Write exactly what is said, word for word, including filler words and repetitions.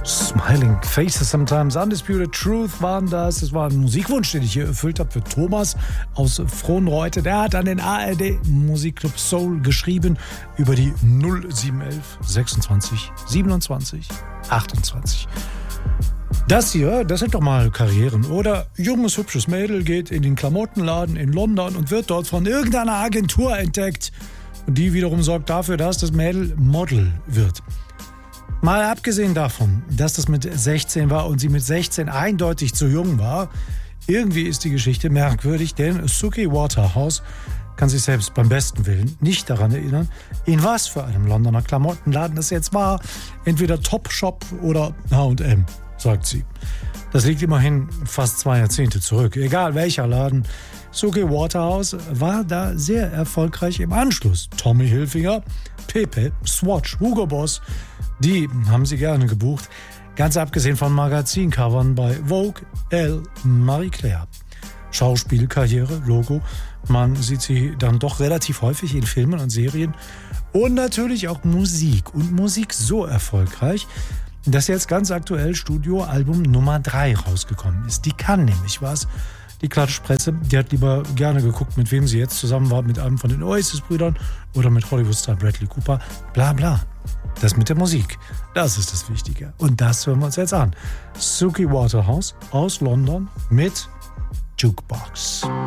Smiling Faces Sometimes, Undisputed Truth waren das. Das war ein Musikwunsch, den ich hier erfüllt habe für Thomas aus Frohnreute. Der hat an den A R D Musikclub Soul geschrieben über die null sieben elf sechsundzwanzig siebenundzwanzig achtundzwanzig. Das hier, das sind doch mal Karrieren. Oder junges, hübsches Mädel geht in den Klamottenladen in London und wird dort von irgendeiner Agentur entdeckt. Und die wiederum sorgt dafür, dass das Mädel Model wird. Mal abgesehen davon, dass das mit sechzehn war und sie mit sechzehn eindeutig zu jung war, irgendwie ist die Geschichte merkwürdig, denn Suki Waterhouse kann sich selbst beim besten Willen nicht daran erinnern, in was für einem Londoner Klamottenladen es jetzt war. Entweder Topshop oder H und M, sagt sie. Das liegt immerhin fast zwei Jahrzehnte zurück. Egal welcher Laden, Suki Waterhouse war da sehr erfolgreich im Anschluss. Tommy Hilfiger, Pepe, Swatch, Hugo Boss, die haben sie gerne gebucht. Ganz abgesehen von Magazincovern bei Vogue, Elle, Marie Claire. Schauspielkarriere, Logo. Man sieht sie dann doch relativ häufig in Filmen und Serien. Und natürlich auch Musik. Und Musik so erfolgreich, dass jetzt ganz aktuell Studioalbum Nummer drei rausgekommen ist. Die kann nämlich was. Die Klatschpresse, die hat lieber gerne geguckt, mit wem sie jetzt zusammen war, mit einem von den Oasis-Brüdern oder mit Hollywood-Star Bradley Cooper. Bla bla. Das mit der Musik, das ist das Wichtige. Und das hören wir uns jetzt an. Suki Waterhouse aus London mit Jukebox.